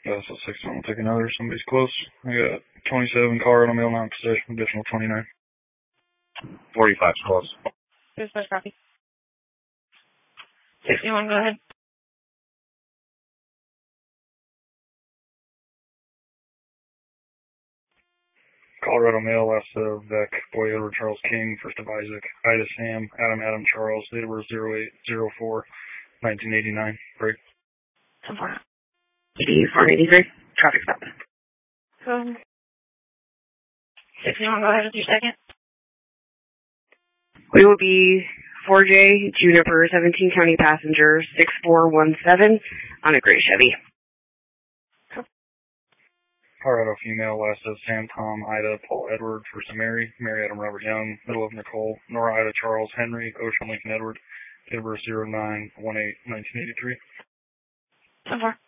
That's a 6 one. We'll take another. Somebody's close. I got 27 Colorado Mail, non-possession, additional 29. 45's close. Dispatch copy. 61, go ahead. Colorado Mail, last of Beck, Boy Edward Charles King, first of Isaac, Ida Sam, Adam Charles, date of birth 08/04/1989. Break. 8483. Traffic stop. 61, go ahead with your second. We will be 4J, Juniper, 17 County passenger, 6417 on a gray Chevy. Colorado female, last of Sam, Tom, Ida, Paul Edward, first of Mary, Adam Robert Young, middle of Nicole, Nora Ida Charles Henry, Ocean Lincoln Edward, date of birth 09/18/1983.